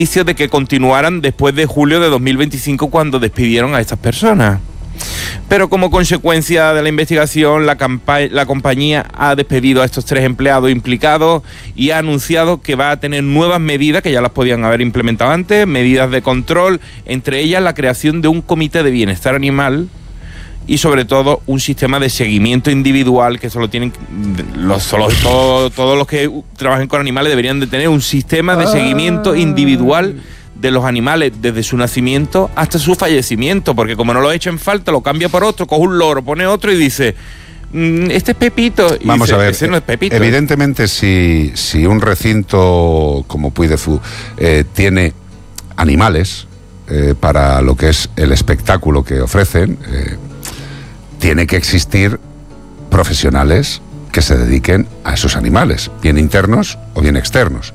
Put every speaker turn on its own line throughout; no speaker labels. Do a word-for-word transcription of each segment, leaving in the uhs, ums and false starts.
de que continuaran después de julio de dos mil veinticinco, cuando despidieron a estas personas. Pero como consecuencia de la investigación, la, la compañía ha despedido a estos tres empleados implicados y ha anunciado que va a tener nuevas medidas, que ya las podían haber implementado antes, medidas de control, entre ellas la creación de un comité de bienestar animal y sobre todo un sistema de seguimiento individual, que eso lo tienen los zoológicos, todos, todos los que trabajen con animales deberían de tener un sistema de seguimiento individual de los animales desde su nacimiento hasta su fallecimiento, porque como no lo echa en falta, lo cambia por otro, coge un loro, pone otro y dice, mmm, este es Pepito. Y
Vamos
dice,
a ver,
ese no es Pepito.
Evidentemente, si, si un recinto como Puy de Fou eh, tiene animales eh, para lo que es el espectáculo que ofrecen, eh, tiene que existir profesionales que se dediquen a esos animales, bien internos o bien externos.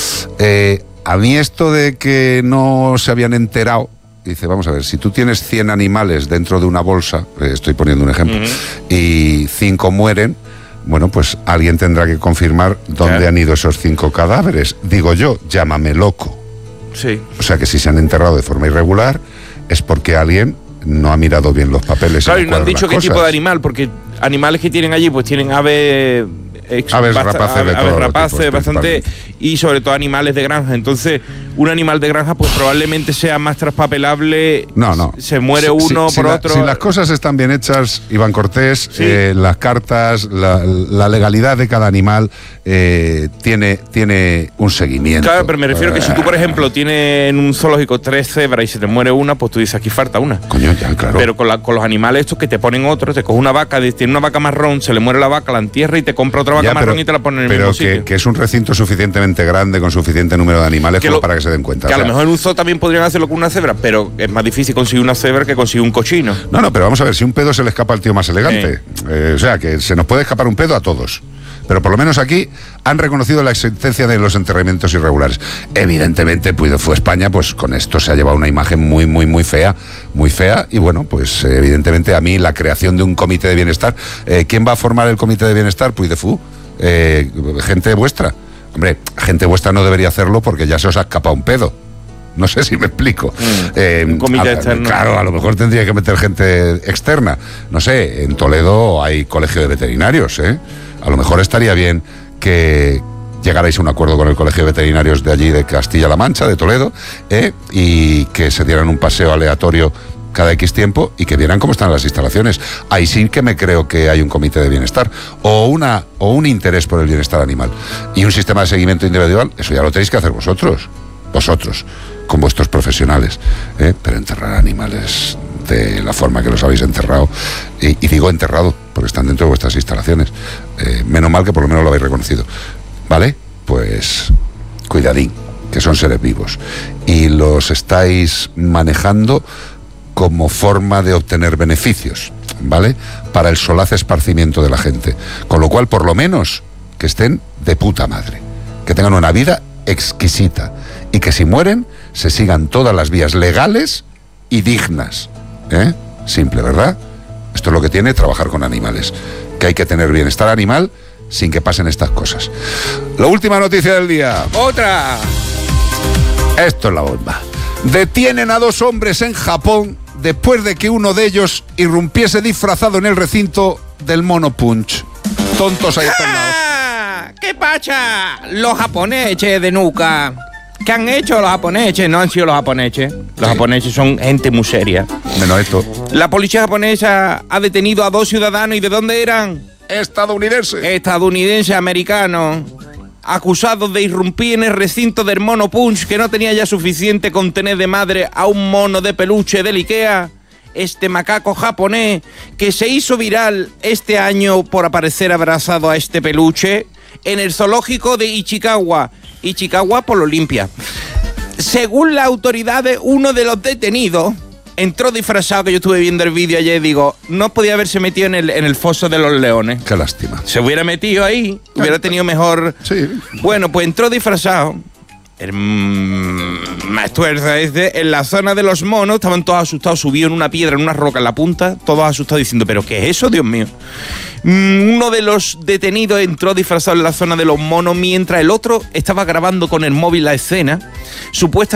Eh, A mí esto de que no se habían enterado, dice, vamos a ver, si tú tienes cien animales dentro de una bolsa, eh, estoy poniendo un ejemplo, uh-huh. y cinco mueren, bueno, pues alguien tendrá que confirmar dónde claro. han ido esos cinco cadáveres. Digo yo, llámame loco.
Sí.
O sea que si se han enterrado de forma irregular es porque alguien no ha mirado bien los papeles.
Claro, y no han dicho qué tipo de animal, porque animales que tienen allí, pues tienen aves... Ex,
aves rapaces, de
aves rapaces
tipos,
bastante, y sobre todo animales de granja. Entonces, un animal de granja pues probablemente sea más traspapelable.
No, no.
Se muere
si,
uno
si,
por
si
otro.
La, si las cosas están bien hechas, Iván Cortés,
sí.
eh, las cartas, la, la legalidad de cada animal eh, tiene, tiene un seguimiento.
Claro, pero me refiero que si tú, por ejemplo, tienes en un zoológico tres cebras y se te muere una, pues tú dices, aquí falta una.
Coño, ya, claro.
Pero con, la, con los animales estos que te ponen otros, te coge una vaca, tiene una vaca marrón, se le muere la vaca, la entierra y te compra otra vaca ya, marrón pero, y te la pone en el
pero
mismo
que,
sitio.
que es un recinto suficientemente grande, con suficiente número de animales, que como lo, para que se den cuenta.
Que
o sea,
a lo mejor en un zoo también podrían hacerlo con una cebra, pero es más difícil conseguir una cebra que conseguir un cochino.
No, no, pero vamos a ver, si un pedo se le escapa al tío más elegante. Sí. Eh, o sea, que se nos puede escapar un pedo a todos. Pero por lo menos aquí han reconocido la existencia de los enterramientos irregulares. Evidentemente, Puy de Fou España, pues con esto se ha llevado una imagen muy, muy, muy fea, muy fea. Y bueno, pues evidentemente a mí la creación de un comité de bienestar. Eh, ¿Quién va a formar el comité de bienestar? Puy de Fou. Eh, gente vuestra. Hombre, gente vuestra no debería hacerlo porque ya se os ha escapado un pedo. No sé si me explico.
Mm,
eh,
un comité
a,
externo.
Claro, a lo mejor tendría que meter gente externa. No sé, en Toledo hay colegio de veterinarios, ¿eh? A lo mejor estaría bien que llegarais a un acuerdo con el colegio de veterinarios de allí, de Castilla-La Mancha, de Toledo, ¿eh? Y que se dieran un paseo aleatorio cada X tiempo y que vieran cómo están las instalaciones. Ahí sí que me creo que hay un comité de bienestar o una o un interés por el bienestar animal. Y un sistema de seguimiento individual, eso ya lo tenéis que hacer vosotros, vosotros, con vuestros profesionales, ¿eh? Pero enterrar animales de la forma que los habéis enterrado, y, y digo enterrado porque están dentro de vuestras instalaciones, eh, menos mal que por lo menos lo habéis reconocido, ¿vale? Pues cuidadín, que son seres vivos y los estáis manejando como forma de obtener beneficios, ¿vale? Para el solaz esparcimiento de la gente, con lo cual por lo menos que estén de puta madre, que tengan una vida exquisita y que si mueren se sigan todas las vías legales y dignas, ¿eh? Simple, ¿verdad? Esto es lo que tiene trabajar con animales, que hay que tener bienestar animal sin que pasen estas cosas. La última noticia del día.
¡Otra!
Esto es la bomba. Detienen a dos hombres en Japón después de que uno de ellos irrumpiese disfrazado en el recinto del Mono Punch. Tontos ahí están lados.
¿Qué pasa? Los japoneses de nuca. ¿Qué han hecho los japoneses? No han sido los japoneses. Los sí. japoneses son gente muy seria.
Menos esto.
La policía japonesa ha detenido a dos ciudadanos. ¿Y de dónde eran?
Estadounidenses.
Estadounidenses, americanos. Acusados de irrumpir en el recinto del Mono Punch, que no tenía ya suficiente con tener de madre a un mono de peluche del Ikea. Este macaco japonés que se hizo viral este año por aparecer abrazado a este peluche en el zoológico de Ichikawa. Ichikawa por lo limpia. Según las autoridades, uno de los detenidos entró disfrazado, que yo estuve viendo el vídeo ayer y digo, no podía haberse metido en el, en el foso de los leones.
Qué lástima.
Se hubiera metido ahí, hubiera tenido mejor...
Sí.
Bueno, pues entró disfrazado. El más tuerza este, en la zona de los monos, estaban todos asustados, subido en una piedra, en una roca en la punta, todos asustados diciendo, ¿pero qué es eso, Dios mío? Uno de los detenidos entró disfrazado en la zona de los monos, mientras el otro estaba grabando con el móvil la escena, supuestamente